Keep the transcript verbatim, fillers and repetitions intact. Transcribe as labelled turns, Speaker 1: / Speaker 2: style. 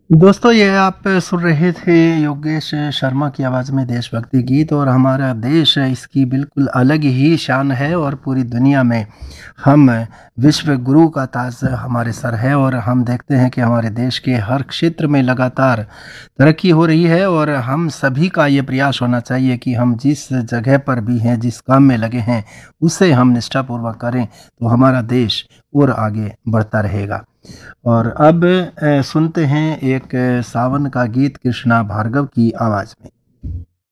Speaker 1: दोस्तों ये आप सुन रहे थे योगेश शर्मा की आवाज़ में देशभक्ति गीत। और हमारा देश इसकी बिल्कुल अलग ही शान है और पूरी दुनिया में हम विश्व गुरु का ताज हमारे सर है। और हम देखते हैं कि हमारे देश के हर क्षेत्र में लगातार तरक्की हो रही है और हम सभी का ये प्रयास होना चाहिए कि हम जिस जगह पर भी हैं, जिस काम में लगे हैं, उसे हम निष्ठापूर्वक करें तो हमारा देश और आगे बढ़ता रहेगा। और अब अ, सुनते हैं एक अ, सावन का गीत कृष्णा भार्गव की आवाज़ में।